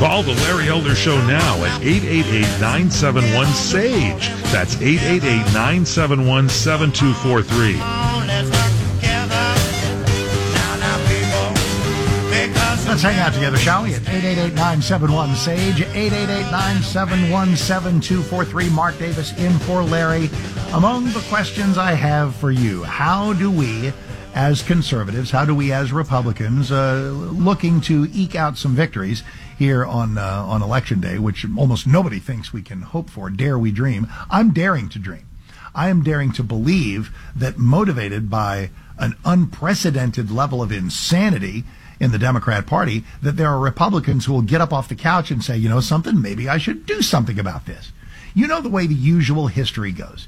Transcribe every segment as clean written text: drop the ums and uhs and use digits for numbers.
Call the Larry Elder Show now at 888-971-SAGE. That's 888-971-7243. Let's hang out together, shall we? At 888-971-SAGE, 888-971-7243. Mark Davis in for Larry. Among the questions I have for you, how do we, as conservatives, how do we as Republicans, looking to eke out some victories here on Election Day, which almost nobody thinks we can hope for, dare we dream? I'm daring to dream. I am daring to believe that, motivated by an unprecedented level of insanity in the Democrat Party, that there are Republicans who will get up off the couch and say, you know something, maybe I should do something about this. You know the way the usual history goes.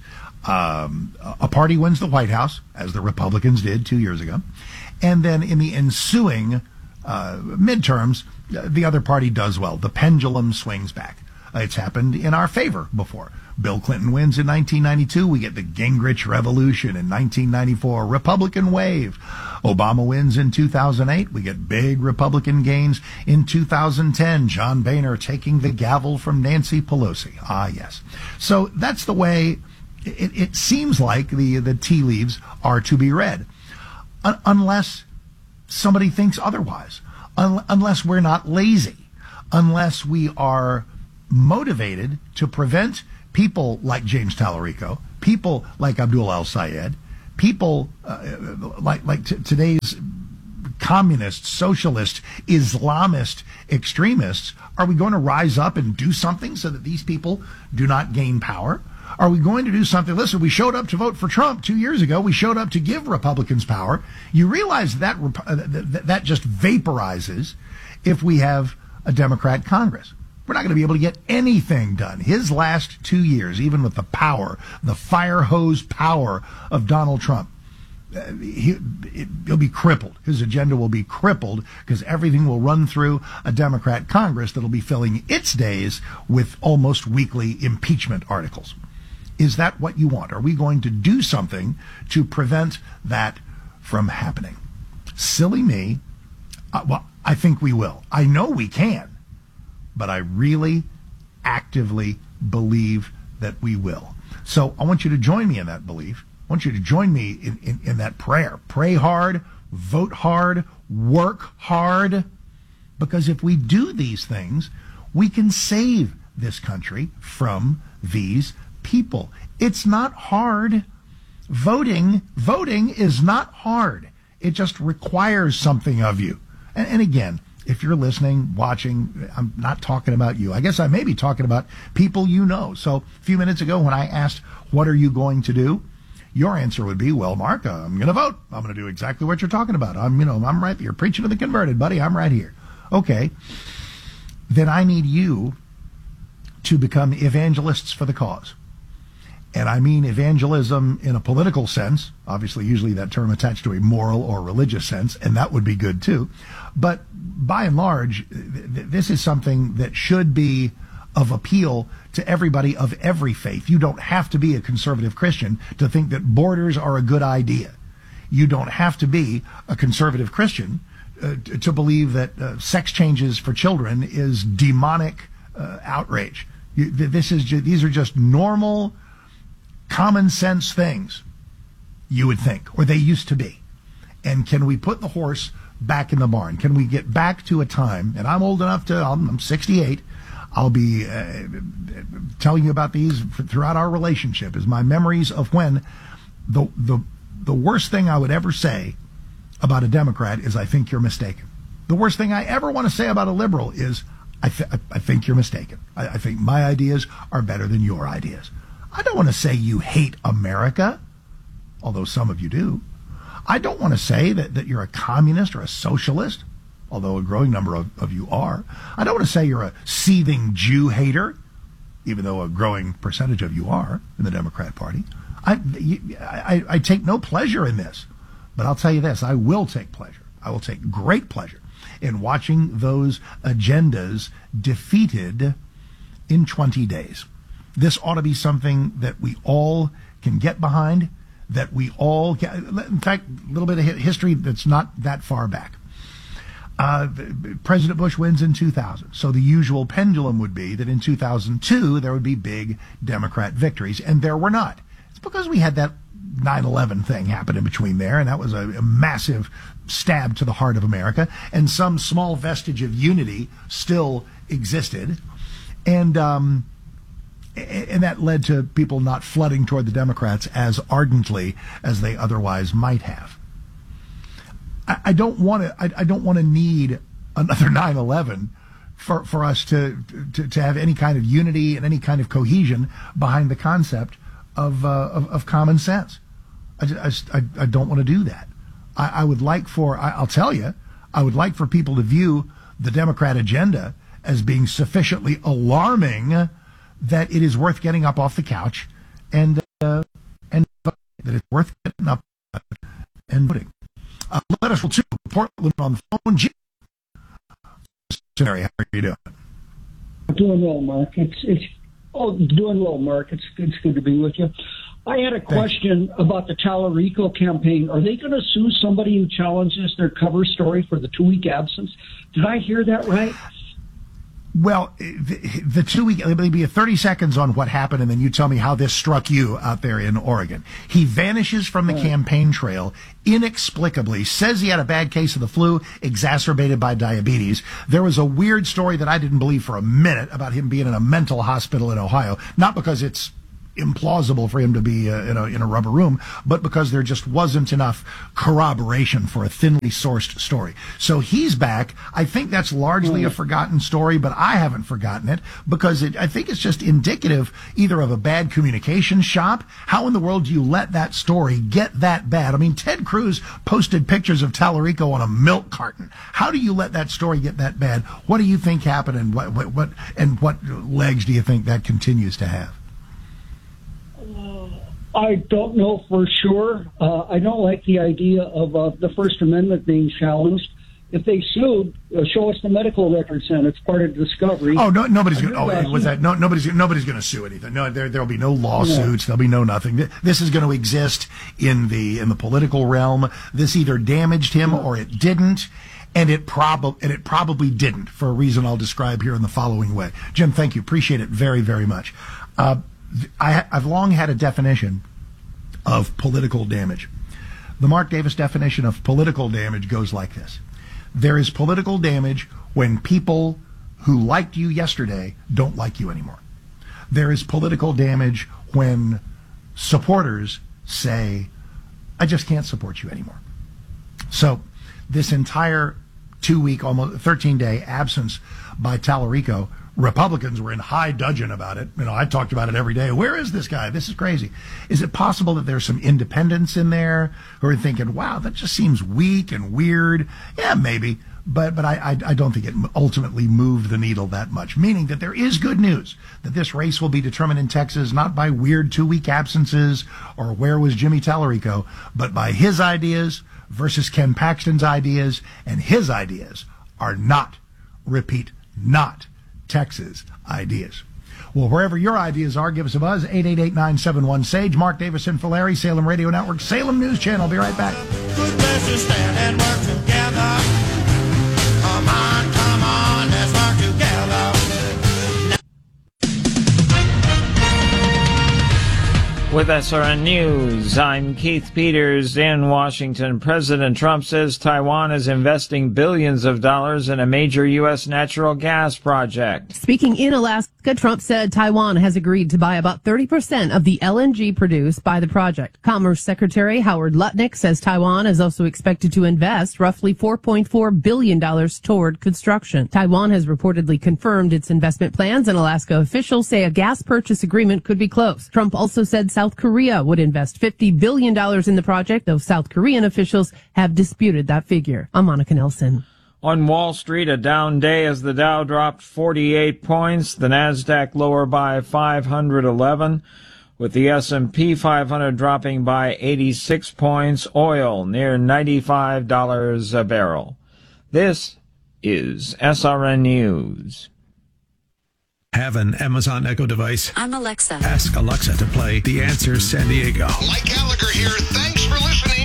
A party wins the White House, as the Republicans did 2 years ago, and then in the ensuing midterms, the other party does well. The pendulum swings back. It's happened in our favor before. Bill Clinton wins in 1992. We get the Gingrich Revolution in 1994. Republican wave. Obama wins in 2008. We get big Republican gains in 2010. John Boehner taking the gavel from Nancy Pelosi. Ah, yes. So that's the way it seems like the tea leaves are to be read. Unless somebody thinks otherwise. Unless we're not lazy. Unless we are motivated to prevent people like James Tallarico, people like Abdul al-Sayed, people like today's communist, socialist, Islamist extremists. Are we going to rise up and do something so that these people do not gain power? Are we going to do something? Listen, we showed up to vote for Trump 2 years ago. We showed up to give Republicans power. You realize that just vaporizes if we have a Democrat Congress. We're not going to be able to get anything done. His last 2 years, even with the power, the fire hose power of Donald Trump, he'll be crippled. His agenda will be crippled because everything will run through a Democrat Congress that'll be filling its days with almost weekly impeachment articles. Is that what you want? Are we going to do something to prevent that from happening? Silly me. Well, I think we will. I know we can. But I really actively believe that we will. So I want you to join me in that belief. I want you to join me in that prayer. Pray hard, vote hard, work hard. Because if we do these things, we can save this country from these people. It's not hard. Voting is not hard. It just requires something of you. And again, if you're listening, watching, I'm not talking about you. I guess I may be talking about people you know. So a few minutes ago when I asked, what are you going to do? Your answer would be, well, Mark, I'm going to vote. I'm going to do exactly what you're talking about. I'm right. You're preaching to the converted, buddy. I'm right here. Okay. Then I need you to become evangelists for the cause. And I mean evangelism in a political sense, obviously usually that term attached to a moral or religious sense, and that would be good too. But by and large, this is something that should be of appeal to everybody of every faith. You don't have to be a conservative Christian to think that borders are a good idea. You don't have to be a conservative Christian to believe that sex changes for children is demonic outrage. These are just normal, common sense things, you would think, or they used to be. And can we put the horse back in the barn? Can we get back to a time, and I'm old enough I'm 68, I'll be telling you about these throughout our relationship, is my memories of when the worst thing I would ever say about a Democrat is, I think you're mistaken. The worst thing I ever want to say about a liberal is, I think you're mistaken. I think my ideas are better than your ideas. I don't want to say you hate America, although some of you do. I don't want to say that you're a communist or a socialist, although a growing number of you are. I don't want to say you're a seething Jew hater, even though a growing percentage of you are in the Democrat Party. I take no pleasure in this, but I'll tell you this, I will take pleasure. I will take great pleasure in watching those agendas defeated in 20 days. This ought to be something that we all can get behind, that we all can. In fact, a little bit of history that's not that far back. President Bush wins in 2000. So the usual pendulum would be that in 2002 there would be big Democrat victories, and there were not. It's because we had that 9/11 thing happen in between there, and that was a massive stab to the heart of America, and some small vestige of unity still existed, and that led to people not flooding toward the Democrats as ardently as they otherwise might have. I don't want to need another 9/11 for us to have any kind of unity and any kind of cohesion behind the concept of common sense. I don't want to do that. I would like I'll tell you, I would like for people to view the Democrat agenda as being sufficiently alarming that it is worth getting up off the couch and that it's worth getting up and voting. Let us roll to Portland on the phone. Jim, how are you doing? Doing well, Mark. Doing well, Mark. It's good to be with you. I had a question about the Tallarico campaign. Are they going to sue somebody who challenges their cover story for the 2-week absence? Did I hear that right? Well, the 2 week, it'll be 30 seconds on what happened, and then you tell me how this struck you out there in Oregon. He vanishes from the campaign trail inexplicably, says he had a bad case of the flu exacerbated by diabetes. There was a weird story that I didn't believe for a minute about him being in a mental hospital in Ohio, not because it's implausible for him to be in a rubber room, but because there just wasn't enough corroboration for a thinly sourced story. So he's back. I think that's largely a forgotten story, but I haven't forgotten it because I think it's just indicative either of a bad communication shop. How in the world do you let that story get that bad? I mean, Ted Cruz posted pictures of Tallarico on a milk carton. How do you let that story get that bad? What do you think happened, and what legs do you think that continues to have? I don't know for sure. I don't like the idea of the First Amendment being challenged. If they sued, show us the medical records, and it's part of discovery. Oh, no, nobody's going. Nobody's going to sue anything. No, there'll be no lawsuits. There'll be no nothing. This is going to exist in the political realm. This either damaged him or it didn't. And it probably didn't, for a reason I'll describe here in the following way. Jim, thank you. Appreciate it very, very much. I've long had a definition of political damage. The Mark Davis definition of political damage goes like this. There is political damage when people who liked you yesterday don't like you anymore. There is political damage when supporters say, I just can't support you anymore. So this entire 2-week, almost 13-day absence by Tallarico, Republicans were in high dudgeon about it. I talked about it every day. Where is this guy? This is crazy. Is it possible that there's some independents in there who are thinking, wow, that just seems weak and weird? Yeah, maybe. But I don't think it ultimately moved the needle that much, meaning that there is good news, that this race will be determined in Texas not by weird 2-week absences or where was Jimmy Tallarico, but by his ideas versus Ken Paxton's ideas, and his ideas are not Texas ideas. Well, wherever your ideas are, give us a buzz, 888-971-SAGE. Mark Davis and Falari, Salem Radio Network, Salem News Channel. Be right back. Good places stand and work together. Come on, let's work together. With SRN News, I'm Keith Peters in Washington. President Trump says Taiwan is investing billions of dollars in a major U.S. natural gas project. Speaking in Alaska, Trump said Taiwan has agreed to buy about 30% of the LNG produced by the project. Commerce Secretary Howard Lutnick says Taiwan is also expected to invest roughly $4.4 billion toward construction. Taiwan has reportedly confirmed its investment plans, and Alaska officials say a gas purchase agreement could be close. Trump also said South Korea would invest $50 billion in the project, though South Korean officials have disputed that figure. I'm Monica Nelson. On Wall Street, a down day as the Dow dropped 48 points, the Nasdaq lower by 511, with the S&P 500 dropping by 86 points, oil near $95 a barrel. This is SRN News. Have an Amazon Echo device? I'm Alexa. Ask Alexa to play The Answer San Diego. Mike Gallagher here. Thanks for listening on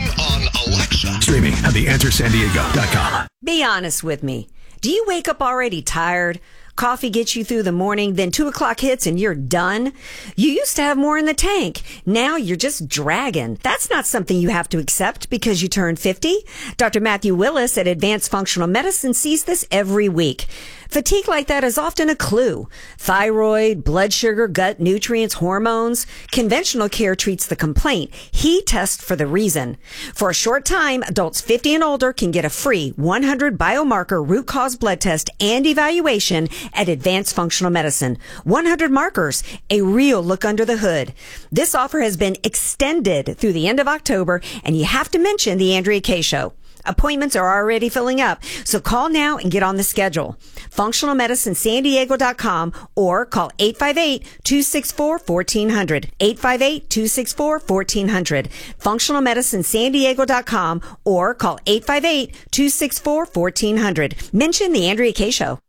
Alexa. Streaming at theanswersandiego.com. Be honest with me. Do you wake up already tired? Coffee gets you through the morning, then 2 o'clock hits and you're done? You used to have more in the tank. Now you're just dragging. That's not something you have to accept because you turned 50. Dr. Matthew Willis at Advanced Functional Medicine sees this every week. Fatigue like that is often a clue. Thyroid, blood sugar, gut nutrients, hormones. Conventional care treats the complaint. He tests for the reason. For a short time, adults 50 and older can get a free 100 biomarker root cause blood test and evaluation at Advanced Functional Medicine. 100 markers, a real look under the hood. This offer has been extended through the end of October, and you have to mention the Andrea Kaye Show. Appointments are already filling up, so call now and get on the schedule. FunctionalMedicineSanDiego.com or call 858-264-1400. 858-264-1400. FunctionalMedicineSanDiego.com or call 858-264-1400. Mention the Andrea Kaye Show.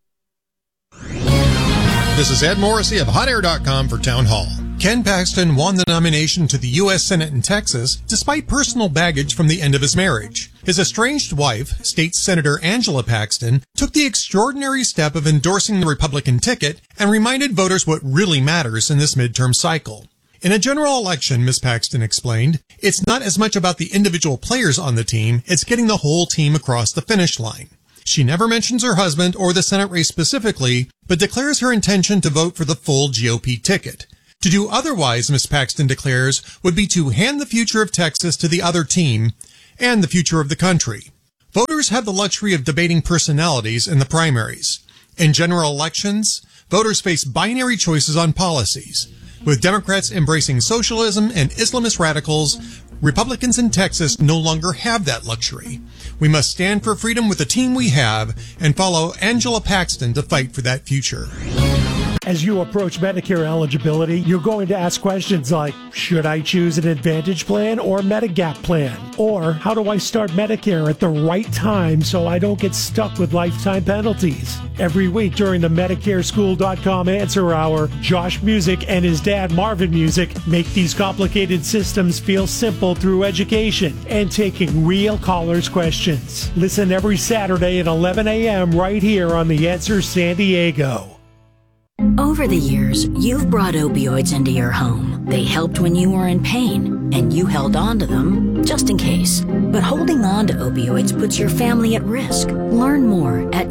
This is Ed Morrissey of HotAir.com for Town Hall. Ken Paxton won the nomination to the U.S. Senate in Texas despite personal baggage from the end of his marriage. His estranged wife, State Senator Angela Paxton, took the extraordinary step of endorsing the Republican ticket and reminded voters what really matters in this midterm cycle. In a general election, Ms. Paxton explained, it's not as much about the individual players on the team, it's getting the whole team across the finish line. She never mentions her husband or the Senate race specifically, but declares her intention to vote for the full GOP ticket. To do otherwise, Ms. Paxton declares, would be to hand the future of Texas to the other team and the future of the country. Voters have the luxury of debating personalities in the primaries. In general elections, voters face binary choices on policies. With Democrats embracing socialism and Islamist radicals, Republicans in Texas no longer have that luxury. We must stand for freedom with the team we have and follow Angela Paxton to fight for that future. As you approach Medicare eligibility, you're going to ask questions like, should I choose an Advantage plan or Medigap plan? Or how do I start Medicare at the right time so I don't get stuck with lifetime penalties? Every week during the MedicareSchool.com Answer Hour, Josh Music and his dad Marvin Music make these complicated systems feel simple through education and taking real callers' questions. Listen every Saturday at 11 a.m. right here on The Answer San Diego. Over the years, you've brought opioids into your home. They helped when you were in pain, and you held on to them just in case. But holding on to opioids puts your family at risk. Learn more at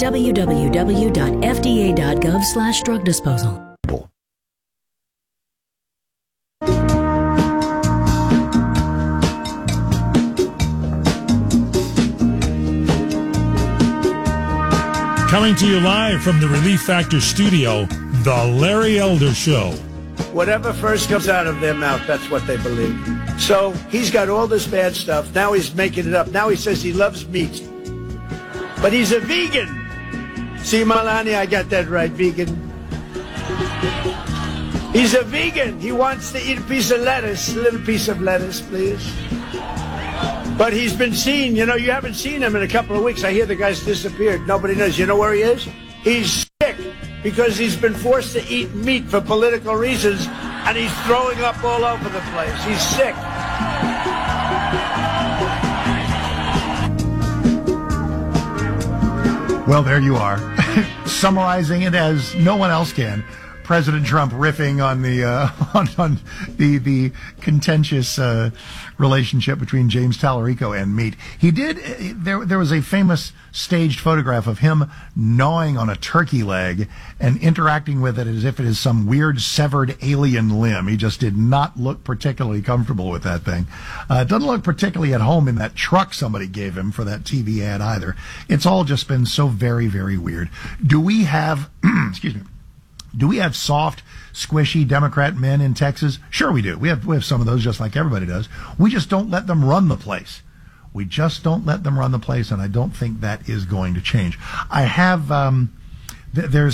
www.fda.gov/drug disposal. Coming to you live from the Relief Factor studio, The Larry Elder Show. Whatever first comes out of their mouth, that's what they believe. So he's got all this bad stuff. Now he's making it up. Now he says he loves meat. But he's a vegan. See, Malani, I got that right, vegan. He's a vegan. He wants to eat a piece of lettuce. A little piece of lettuce, please. But he's been seen, you haven't seen him in a couple of weeks. I hear the guy's disappeared. Nobody knows. You know where he is? He's sick because he's been forced to eat meat for political reasons, and he's throwing up all over the place. He's sick. Well, there you are. Summarizing it as no one else can. President Trump riffing on the on the contentious relationship between James Tallarico and meat. He did. There was a famous staged photograph of him gnawing on a turkey leg and interacting with it as if it is some weird severed alien limb. He just did not look particularly comfortable with that thing. Doesn't look particularly at home in that truck somebody gave him for that TV ad either. It's all just been so very, very weird. Do we have? Excuse me. Do we have soft, squishy Democrat men in Texas? Sure we do. We have some of those just like everybody does. We just don't let them run the place. We just don't let them run the place, and I don't think that is going to change. I have there's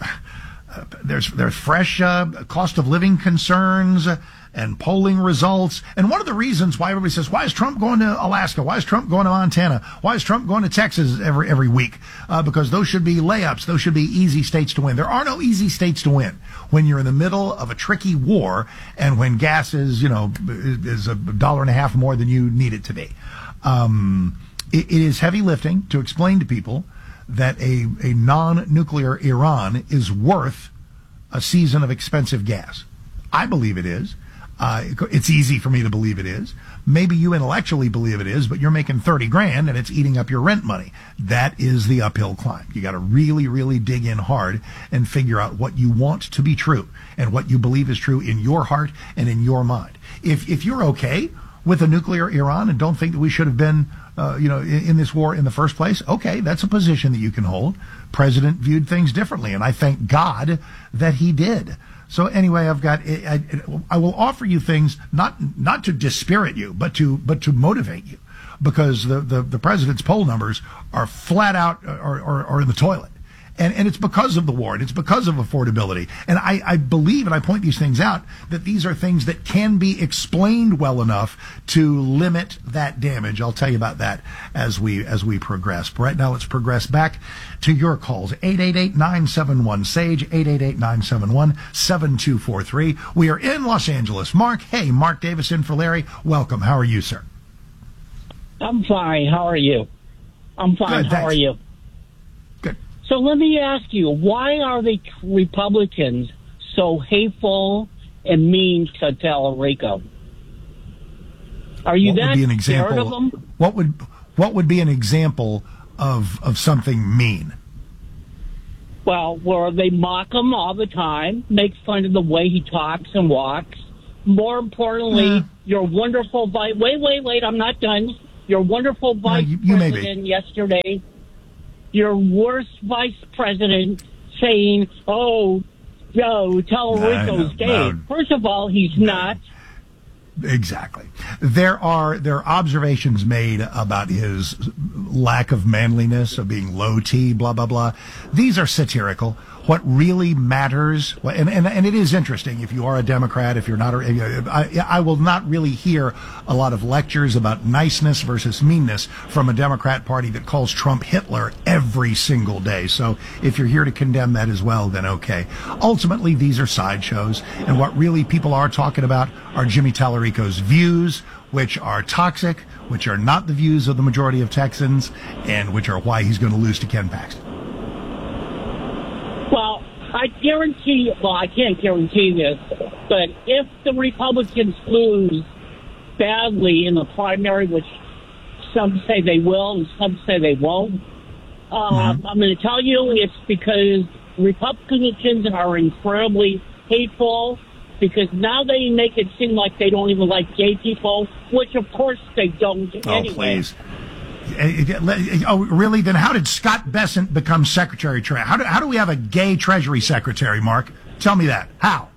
fresh cost of living concerns and polling results. And one of the reasons why everybody says, why is Trump going to Alaska? Why is Trump going to Montana? Why is Trump going to Texas every week? Because those should be layups. Those should be easy states to win. There are no easy states to win when you're in the middle of a tricky war and when gas is $1.50 more than you need it to be. It is heavy lifting to explain to people that a non-nuclear Iran is worth a season of expensive gas. I believe it is. It's easy for me to believe it is. Maybe you intellectually believe it is, but you're making $30,000 and it's eating up your rent money. That is the uphill climb. You got to really, really dig in hard and figure out what you want to be true and what you believe is true in your heart and in your mind. If you're okay with a nuclear Iran and don't think that we should have been, in this war in the first place, okay, that's a position that you can hold. President viewed things differently, and I thank God that he did. So anyway, I will offer you things not to dispirit you, but to motivate you, because the president's poll numbers are flat out or in the toilet. And it's because of the war, and it's because of affordability. And I believe, and I point these things out, that these are things that can be explained well enough to limit that damage. I'll tell you about that as we progress. But right now, let's progress back to your calls. 888-971-SAGE, 888-971-7243. We are in Los Angeles. Mark Davis in for Larry. Welcome. How are you, sir? I'm fine. How are you? I'm fine. Good, how are you? Good. So let me ask you, why are the Republicans so hateful and mean to Tallarico? Are you that scared of them? What would be an example of something mean? Well, where they mock him all the time, make fun of the way he talks and walks. More importantly, your wonderful wait, I'm not done. Your wonderful vice president yesterday, your worst vice president saying, Tallarico's gay. First of all, he's not. Exactly. There are observations made about his lack of manliness, of being low T, blah, blah, blah. These are satirical. What really matters, and it is interesting, if you are a Democrat, if you're not, I will not really hear a lot of lectures about niceness versus meanness from a Democrat Party that calls Trump Hitler every single day. So if you're here to condemn that as well, then okay. Ultimately, these are sideshows, and what really people are talking about are Jimmy Tallarico's views, which are toxic, which are not the views of the majority of Texans, and which are why he's going to lose to Ken Paxton. Well, I can't guarantee this, but if the Republicans lose badly in the primary, which some say they will and some say they won't, I'm going to tell you it's because Republicans are incredibly hateful, because now they make it seem like they don't even like gay people, which of course they don't anyway. Please. Oh, really? Then how did Scott Bessent become Secretary of Treasury? How do we have a gay Treasury Secretary, Mark? Tell me that. How?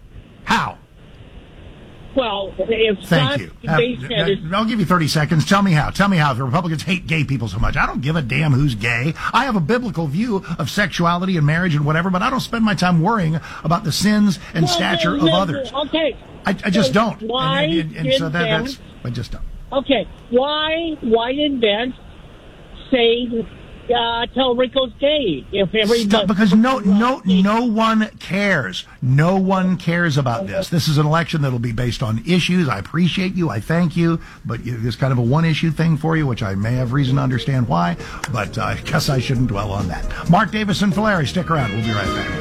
Well, if Thank you. I'll give you 30 seconds. Tell me how. If the Republicans hate gay people so much. I don't give a damn who's gay. I have a biblical view of sexuality and marriage and whatever, but I don't spend my time worrying about the sins and stature of others. Okay. I just don't. Why I just don't. Okay. Why did Ben say Tallarico's gay? If everybody because no one cares. No one cares about this. This is an election that'll be based on issues. I appreciate you. I thank you. But it's kind of a one-issue thing for you, which I may have reason to understand why. But I guess I shouldn't dwell on that. Mark Davis and Falari, stick around. We'll be right back.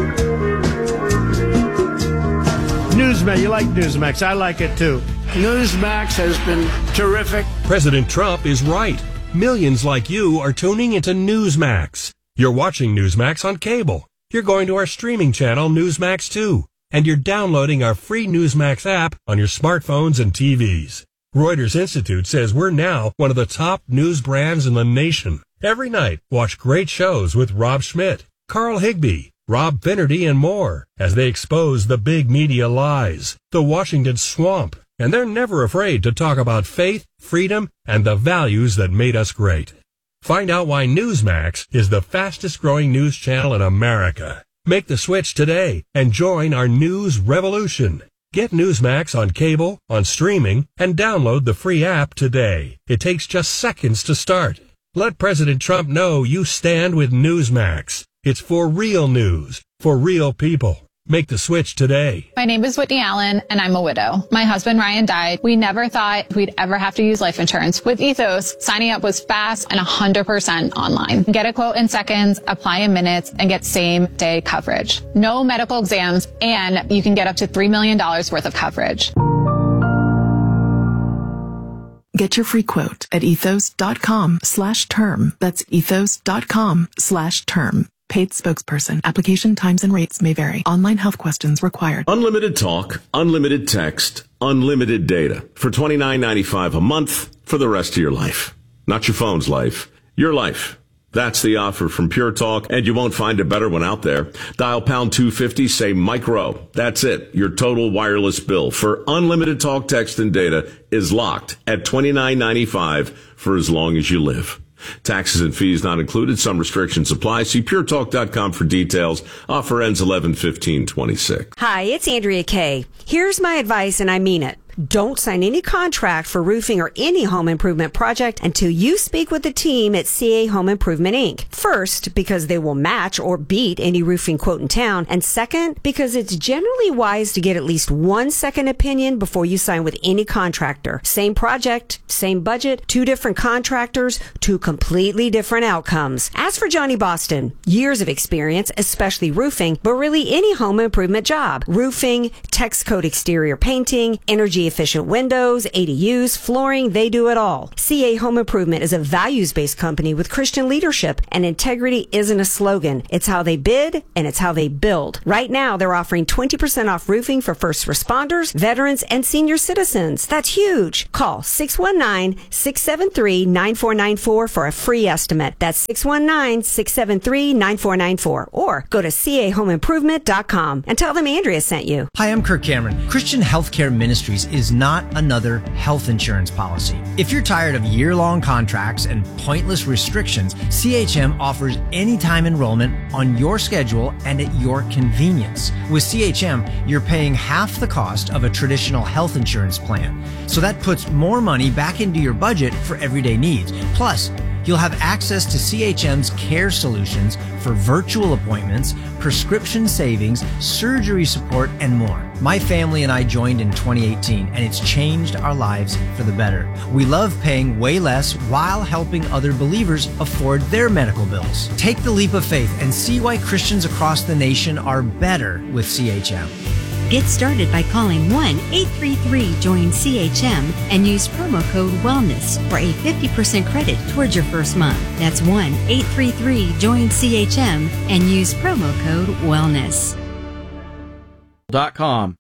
Newsmax, you like Newsmax. I like it too. Newsmax has been terrific. President Trump is right. Millions like you are tuning into Newsmax. You're watching Newsmax on cable. You're going to our streaming channel, Newsmax 2. And you're downloading our free Newsmax app on your smartphones and TVs. Reuters Institute says we're now one of the top news brands in the nation. Every night, watch great shows with Rob Schmidt, Carl Higbie, Rob Finnerty, and more as they expose the big media lies, the Washington swamp. And they're never afraid to talk about faith, freedom, and the values that made us great. Find out why Newsmax is the fastest growing news channel in America. Make the switch today and join our news revolution. Get Newsmax on cable, on streaming, and download the free app today. It takes just seconds to start. Let President Trump know you stand with Newsmax. It's for real news, for real people. Make the switch today. My name is Whitney Allen, and I'm a widow. My husband, Ryan, died. We never thought we'd ever have to use life insurance. With Ethos, signing up was fast and 100% online. Get a quote in seconds, apply in minutes, and get same-day coverage. No medical exams, and you can get up to $3 million worth of coverage. Get your free quote at ethos.com/term. That's ethos.com/term. Paid spokesperson. Application times and rates may vary. Online health questions required. Unlimited talk, unlimited text, unlimited data for $29.95 a month for the rest of your life. Not your phone's life, your life. That's the offer from Pure Talk, and you won't find a better one out there. Dial pound 250, say micro. That's it. Your total wireless bill for unlimited talk, text, and data is locked at $29.95 for as long as you live. Taxes and fees not included. Some restrictions apply. See puretalk.com for details. Offer ends 11/15/26. Hi, it's Andrea Kay. Here's my advice, and I mean it. Don't sign any contract for roofing or any home improvement project until you speak with the team at CA Home Improvement, Inc. First, because they will match or beat any roofing quote in town. And second, because it's generally wise to get at least 1 second opinion before you sign with any contractor. Same project, same budget, 2 different contractors, 2 completely different outcomes. As for Johnny Boston, years of experience, especially roofing, but really any home improvement job. Roofing, text code exterior painting, energy efficient windows, ADUs, flooring, they do it all. CA Home Improvement is a values-based company with Christian leadership, and integrity isn't a slogan. It's how they bid, and it's how they build. Right now, they're offering 20% off roofing for first responders, veterans, and senior citizens. That's huge. Call 619-673-9494 for a free estimate. That's 619-673-9494. Or go to cahomeimprovement.com and tell them Andrea sent you. Hi, I'm Kirk Cameron. Christian Healthcare Ministries is not another health insurance policy. If you're tired of year-long contracts and pointless restrictions, CHM offers anytime enrollment on your schedule and at your convenience. With CHM, you're paying half the cost of a traditional health insurance plan. So that puts more money back into your budget for everyday needs. Plus, you'll have access to CHM's care solutions for virtual appointments, prescription savings, surgery support, and more. My family and I joined in 2018, and it's changed our lives for the better. We love paying way less while helping other believers afford their medical bills. Take the leap of faith and see why Christians across the nation are better with CHM. Get started by calling 1-833-JOIN-CHM and use promo code WELLNESS for a 50% credit towards your first month. That's 1-833-JOIN-CHM and use promo code WELLNESS. .com.